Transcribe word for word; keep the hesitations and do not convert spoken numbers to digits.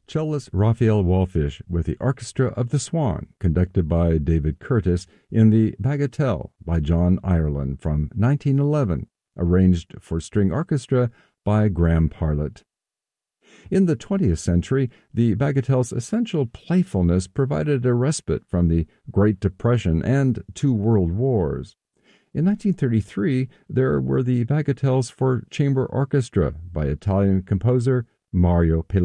cellist Raphael Wallfisch with the Orchestra of the Swan, conducted by David Curtis, in the Bagatelle by John Ireland from nineteen eleven, arranged for string orchestra by Graham Parlett. In the twentieth century, the Bagatelle's essential playfulness provided a respite from the Great Depression and two world wars. In nineteen thirty-three, there were the Bagatelles for chamber orchestra by Italian composer Mario Pellegrini.